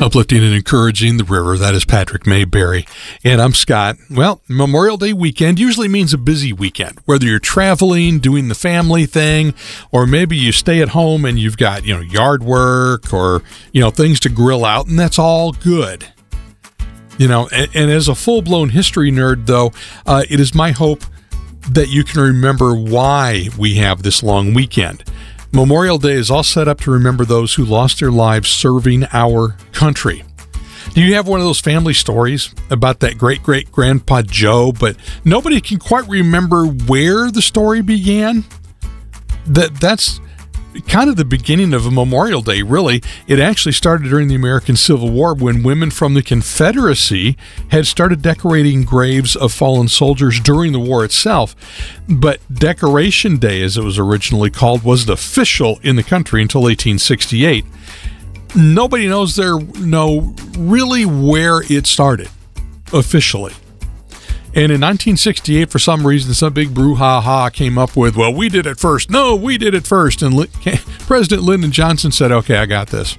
Uplifting and encouraging the river. That is Patrick Mayberry. And I'm Scott. Well, Memorial Day weekend usually means a busy weekend, whether you're traveling, doing the family thing, or maybe you stay at home and you've got, yard work or, things to grill out, and that's all good. And as a full-blown history nerd, though, it is my hope that you can remember why we have this long weekend. Memorial Day is all set up to remember those who lost their lives serving our country. Do you have one of those family stories about that great-great-grandpa Joe, but nobody can quite remember where the story began? That's kind of the beginning of a Memorial Day, really. It actually started during the American Civil War when women from the Confederacy had started decorating graves of fallen soldiers during the war itself. But Decoration Day, as it was originally called, wasn't official in the country until 1868. Nobody knows really where it started officially. And in 1968, for some reason, some big brouhaha came up with, well, we did it first. No, we did it first. And President Lyndon Johnson said, okay, I got this.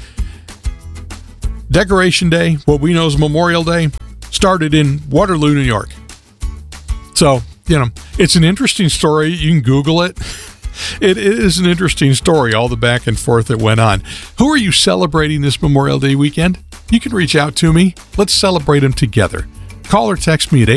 Decoration Day, what we know as Memorial Day, started in Waterloo, New York. So, it's an interesting story. You can Google it. It is an interesting story, all the back and forth that went on. Who are you celebrating this Memorial Day weekend? You can reach out to me. Let's celebrate them together. Call or text me at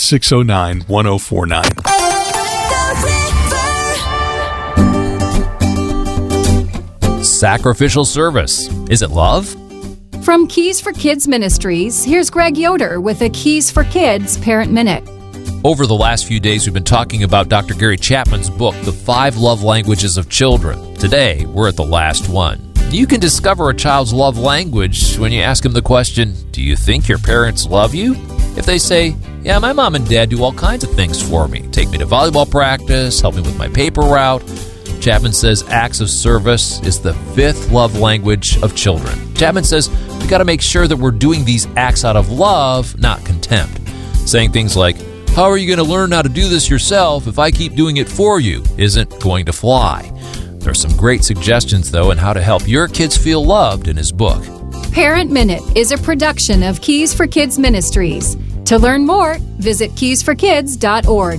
800-609-1049. Sacrificial service. Is it love? From Keys for Kids Ministries, here's Greg Yoder with a Keys for Kids Parent Minute. Over the last few days, we've been talking about Dr. Gary Chapman's book, The 5 Love Languages of Children. Today, we're at the last one. You can discover a child's love language when you ask them the question, do you think your parents love you? If they say, yeah, my mom and dad do all kinds of things for me. Take me to volleyball practice, help me with my paper route. Chapman says acts of service is the 5th love language of children. Chapman says we got to make sure that we're doing these acts out of love, not contempt. Saying things like, how are you going to learn how to do this yourself if I keep doing it for you isn't going to fly. There's some great suggestions, though, on how to help your kids feel loved in his book. Parent Minute is a production of Keys for Kids Ministries. To learn more, visit keysforkids.org.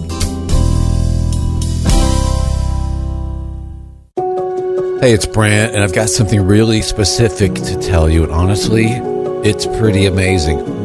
Hey, it's Brant, and I've got something really specific to tell you. And honestly, it's pretty amazing.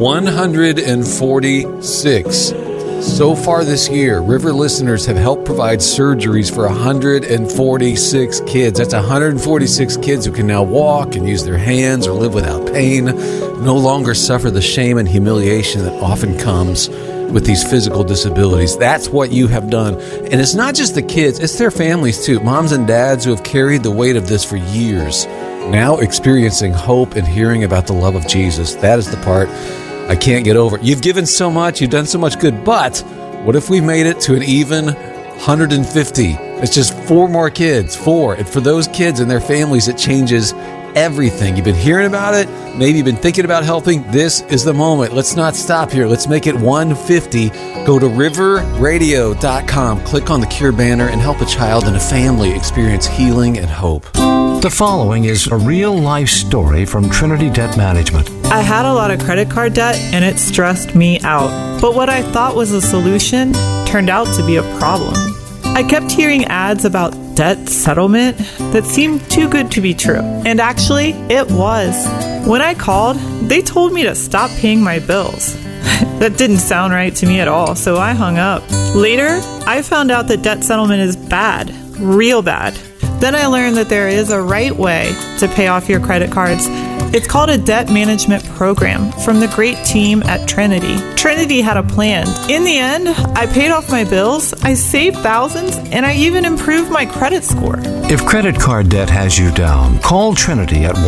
146. So far this year, River listeners have helped provide surgeries for 146 kids. That's 146 kids who can now walk and use their hands or live without pain, no longer suffer the shame and humiliation that often comes with these physical disabilities. That's what you have done. And it's not just the kids, it's their families too. Moms and dads who have carried the weight of this for years, now experiencing hope and hearing about the love of Jesus. That is the part I can't get over. You've given so much, you've done so much good, but what if we made it to an even 150? It's just 4 more kids, 4. And for those kids and their families, it changes everything. You've been hearing about it. Maybe you've been thinking about helping. This is the moment. Let's not stop here. Let's make it 150. Go to riverradio.com, click on the Cure banner, and help a child and a family experience healing and hope. The following is a real-life story from Trinity Debt Management. I had a lot of credit card debt, and it stressed me out. But what I thought was a solution turned out to be a problem. I kept hearing ads about debt settlement that seemed too good to be true. And actually, it was. When I called, they told me to stop paying my bills. That didn't sound right to me at all, so I hung up. Later, I found out that debt settlement is bad, real bad. Then I learned that there is a right way to pay off your credit cards. It's called a debt management program from the great team at Trinity. Trinity had a plan. In the end, I paid off my bills, I saved thousands, and I even improved my credit score. If credit card debt has you down, call Trinity at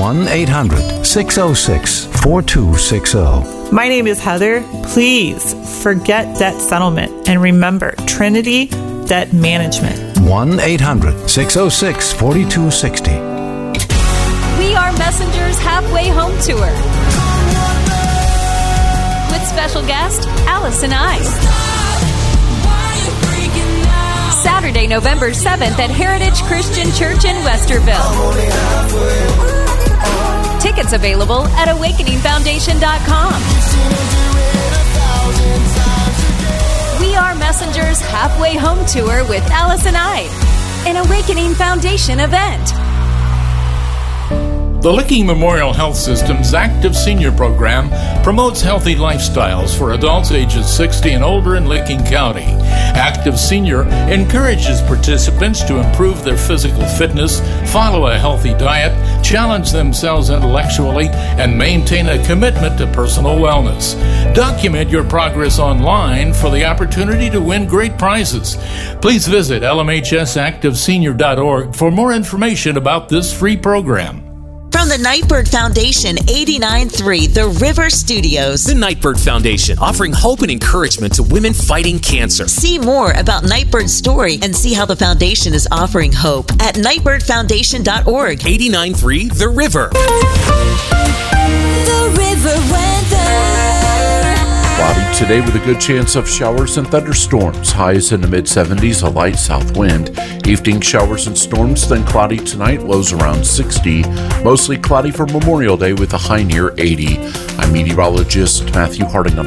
1-800-606-4260. My name is Heather. Please forget debt settlement and remember Trinity Debt Management. 1-800-606-4260. We Are Messengers Halfway Home Tour with special guest Alice and I. Saturday, November 7th at Heritage Christian Church in Westerville. Tickets tickets available at awakeningfoundation.com. We Are Messengers Halfway Home Tour with Allison Ide, an Awakening Foundation event. The Licking Memorial Health System's Active Senior Program promotes healthy lifestyles for adults ages 60 and older in Licking County. Active Senior encourages participants to improve their physical fitness, follow a healthy diet, challenge themselves intellectually, and maintain a commitment to personal wellness. Document your progress online for the opportunity to win great prizes. Please visit lmhsactivesenior.org for more information about this free program. From the Nightbird Foundation, 89.3 The River Studios. The Nightbird Foundation, offering hope and encouragement to women fighting cancer. See more about Nightbird's story and see how the foundation is offering hope at nightbirdfoundation.org. 89.3 The River. The River weather. Cloudy today with a good chance of showers and thunderstorms. Highs in the mid-70s, a light south wind. Evening showers and storms, then cloudy tonight, lows around 60. Mostly cloudy for Memorial Day with a high near 80. I'm meteorologist Matthew Harding on